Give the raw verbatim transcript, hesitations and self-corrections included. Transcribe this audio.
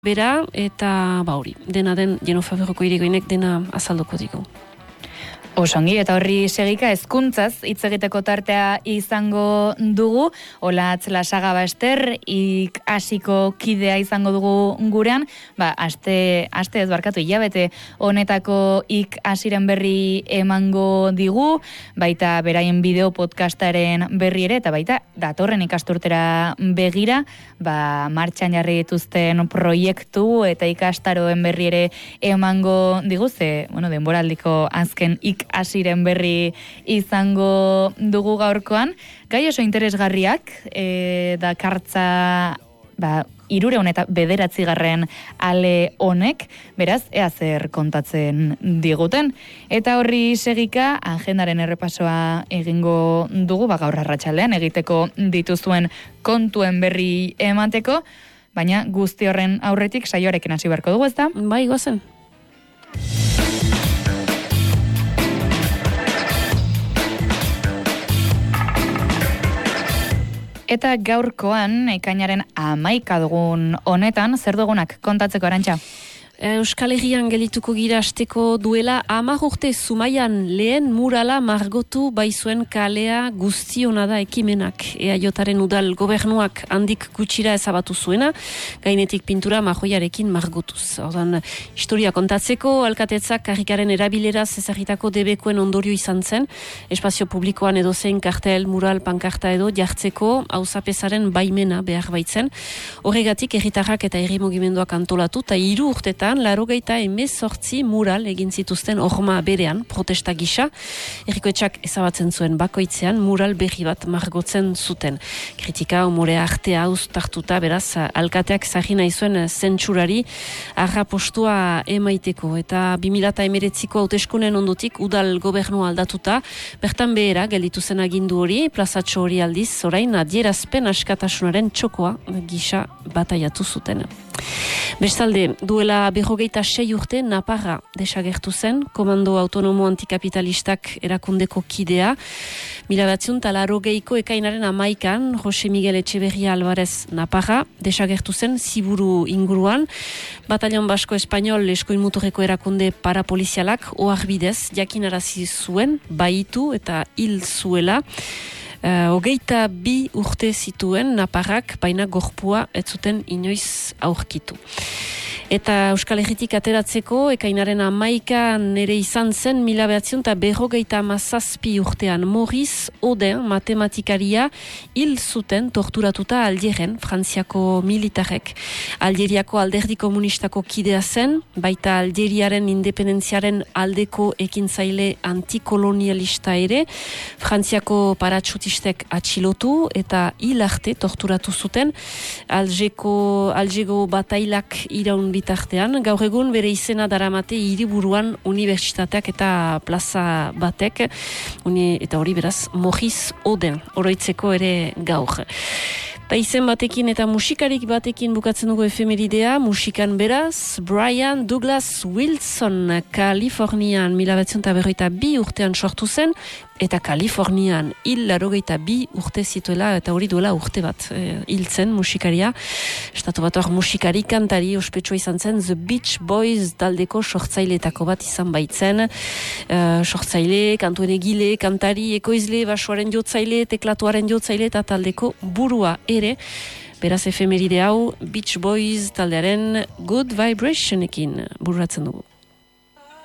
bera, eta ba hori, dena den Jenofaberoko irigoinek dena azalduko digu. Osongi, eta horri segika hezkuntzaz hitz egiteko tartea izango dugu. Olatz Lasaga Baster, ik hasiko kidea izango dugu gurean. Ba, aste, aste ez barkatu hilabete honetako ik hasiren berri emango digu, baita beraien bideo podcastaren berri ere, eta baita datorren ikasturtera begira, ba, martxan jarri dituzten proiektu eta ikastaroen berri ere emango digu, ze, bueno, denboraldiko azken ik hasiren berri izango dugu gaurkoan. Gai oso interesgarriak, e, da kartza, ba, irureun eta bederatzigarren ale honek, beraz, ea zer kontatzen diguten. Eta horri segika, agendaren errepasoa egingo dugu, ba, gaur arratsaldean egiteko dituzuen kontuen berri emateko, baina guzti horren aurretik saioarekin hasi beharko dugu, ezta? Bai, gozen. Eta gaurkoan, ekainaren hamaika dugun honetan, zer dugunak kontatzeko, Arantxa? Euskal Herrian gelituko gira asteko duela hamar urte Zumaian lehen murala margotu baizuen kalea guztiona da ekimenak. Eajotaren udal gobernuak handik gutxira ezabatu zuena, gainetik pintura majoiarekin margotuz. Ordan, historia kontatzeko, alkatetzak karrikaren erabileraz ezagitako debekuen ondorio izan zen, espazio publikoan edo zein kartel, mural, pankarta edo jartzeko auzapezaren baimena behar baitzen. Horregatik, herritarrak eta herri mugimenduak antolatu, eta hiru urtetan larogeita emezortzi mural egin zituzten horma berean, protesta gisa. Herrikoetxak ezabatzen zuen bakoitzean mural berri bat margotzen zuten. Kritika, umore artea uztartuta, beraz, alkateak zarri nahi zuen zentsurari arrapostua emaiteko. Eta bi mila hemeretziko hauteskunen ondotik udal gobernua aldatuta, bertan behera gelditu zen agindu hori, plazatxo hori aldiz, orain adierazpen askatasunaren txokoa gisa bataiatu zuten. Bestalde, duela berrogeita sei urte Naparra desagertu zen, komando autonomo antikapitalistak erakundeko kidea. Mila batziun talarogeiko ekainaren amaikan, Jose Miguel Etxeberria Alvarez Naparra desagertu zen Ziburu inguruan. Batalion Basko Espainol eskuin muturreko erakunde parapolizialak oharbidez jakinarazi zuen, baitu eta hil zuela. Uh, Ogeita bi urte zituen Naparrak, baina gorpua ez zuten inoiz aurkitu. Eta Euskal Herritik ateratzeko, ekainaren amaikan ere izan zen, mila behatzion eta berrogeita amazazpi urtean Maurice Oden, matematikaria, hil zuten torturatuta Aldieren, Frantziako militarek. Algeriako alderdi komunistako kidea zen, baita Algeriaren independentziaren aldeko ekintzaile antikolonialista ere, Frantziako paratxutistek atxilotu eta hil arte torturatu zuten, Algeko, Algego batailak iraun bitartean, gaur egun bere izena daramate hiriburuan unibertsitateak eta plaza batek, uni, eta hori beraz Maurice Oden, oroitzeko ere gaur. Ba, izen batekin eta musikarik batekin bukatzen dugu efemeridea, musikan beraz, Brian Douglas Wilson, Kalifornian mila batzion eta berroita bi urtean sortu zen, eta Kalifornian hil larogeita bi urte zituela, eta hori duela urte bat e, hil zen musikaria. Estatu bat hor musikari kantari ospetsua izan zen, The Beach Boys taldeko sortzaileetako bat izan baitzen. E, sortzaile, kantuen egile, kantari, ekoizle, basoaren jotzaile, teklatuaren jotzaile eta taldeko burua ere. Beraz efemeride hau Beach Boys taldearen Good Vibrationekin bururatzen dugu.